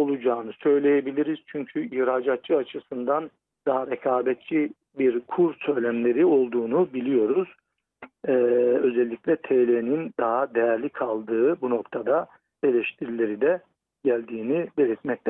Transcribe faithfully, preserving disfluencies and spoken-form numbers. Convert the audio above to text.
olacağını söyleyebiliriz. Çünkü ihracatçı açısından daha rekabetçi bir kur söylemleri olduğunu biliyoruz. Ee, özellikle T L'nin daha değerli kaldığı bu noktada eleştirileri de geldiğini belirtmekte